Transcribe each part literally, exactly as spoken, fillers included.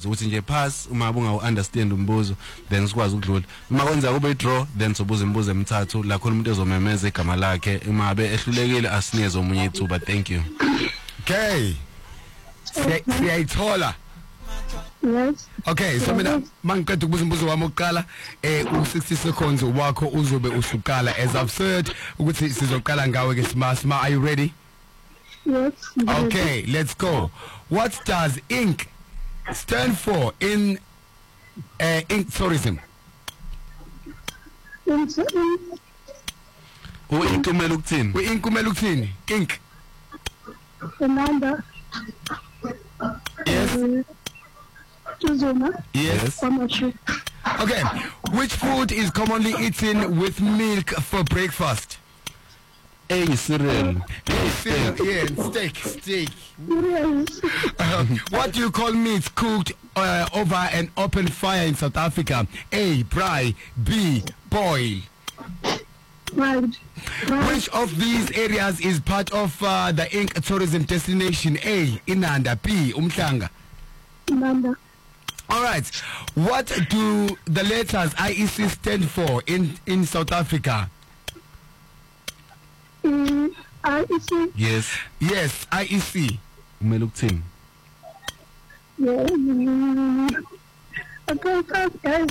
notes ukuthi nje pass uma bunga understand umbuzo then sikwazi ukudlula uma kwenza kube draw then sobuza imibuzo emithathu la khona umuntu ezomemeza igama lakhe uma abe ehlulekile asinikeze omunye ithuba. Thank you. Okay, siyayithola. Yes. Okay, so mina mangiqeda ukubuza umbuzo wami oqala eh u-sixty seconds wakho uzobe usuqala. As I've said ukuthi sizoqala ngawe ke Sima. Are you ready? Yes. Okay, let's go. What does ink stand for in uh, ink tourism? U ink kumele ukuthini? U ink kumele ukuthini? Ink. Amanda. Yes. Yes. Okay. Which food is commonly eaten with milk for breakfast? A cereal. A cereal. Yeah, steak. Steak. Uh, what do you call meat cooked uh, over an open fire in South Africa? A. Braai. B. Boil. Right. Right. Which of these areas is part of uh, the ink tourism destination? A. Inanda. B. Umhlanga. Inanda. All right. What do the letters I E C stand for in, in South Africa? Mm, I E C. Yes. Yes, I E C. Kumele ukuthini? Yeah. Okay, first guys.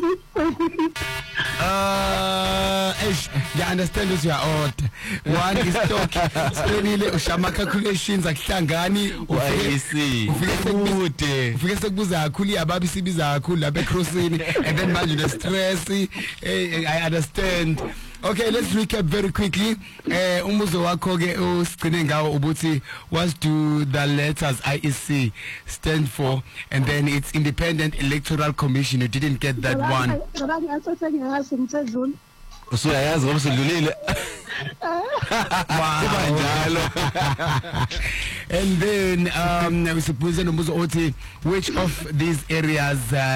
Uh, you understand this? You are odd. One is talk. Spelile ushama calculations akuhlangani. I E C. Ufike ufike sekubuza kakhulu ababi sibiza kakhulu lapha ecrossini and then manje the stress. Hey, I understand. Okay, let's recap very quickly. Eh umuzo wakho ke usigcine ngawo ubuthi what do the letters I E C stand for, and then it's Independent Electoral Commission. You didn't get that one. Usuyayazi ngoba sidlulile. And then um we suppose nombuzo othi which of these areas uh,